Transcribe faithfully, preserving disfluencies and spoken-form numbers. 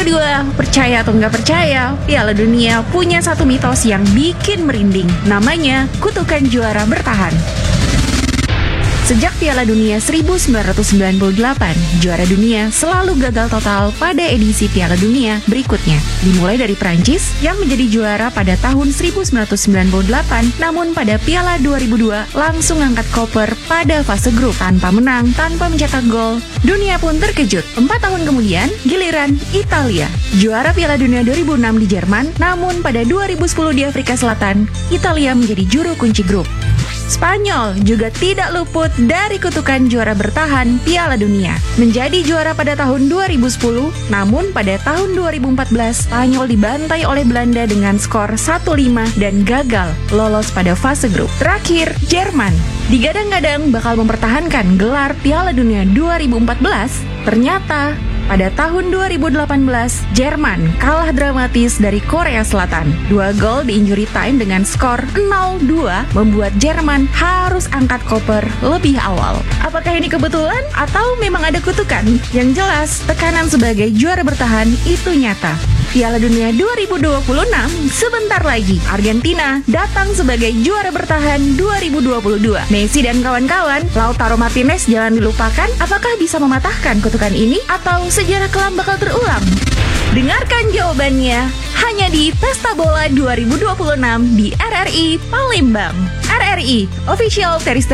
kedua, percaya atau nggak percaya, Piala Dunia punya satu mitos yang bikin merinding. Namanya kutukan juara bertahan. Sejak Piala Dunia seribu sembilan ratus sembilan puluh delapan, juara dunia selalu gagal total pada edisi Piala Dunia berikutnya. Dimulai dari Prancis yang menjadi juara pada tahun seribu sembilan ratus sembilan puluh delapan, namun pada Piala dua ribu dua langsung angkat koper pada fase grup tanpa menang, tanpa mencetak gol. Dunia pun terkejut. Empat tahun kemudian, giliran Italia. Juara Piala Dunia dua ribu enam di Jerman, namun pada dua ribu sepuluh di Afrika Selatan, Italia menjadi juru kunci grup. Spanyol juga tidak luput dari kutukan juara bertahan Piala Dunia. Menjadi juara pada tahun dua ribu sepuluh, namun pada tahun dua ribu empat belas, Spanyol dibantai oleh Belanda dengan skor satu lima dan gagal lolos pada fase grup. Terakhir, Jerman. Digadang-gadang bakal mempertahankan gelar Piala Dunia dua ribu empat belas, ternyata pada tahun dua ribu delapan belas, Jerman kalah dramatis dari Korea Selatan. Dua gol di injury time dengan skor nol dua membuat Jerman harus angkat koper lebih awal. Apakah ini kebetulan atau memang ada kutukan? Yang jelas, tekanan sebagai juara bertahan itu nyata. Piala Dunia dua ribu dua puluh enam sebentar lagi. Argentina datang sebagai juara bertahan dua ribu dua puluh dua. Messi dan kawan-kawan, Lautaro Martinez jangan dilupakan. Apakah bisa mematahkan kutukan ini atau sejarah kelam bakal terulang? Dengarkan jawabannya hanya di Pesta Bola dua ribu dua puluh enam di R R I Palembang. R R I Official Teris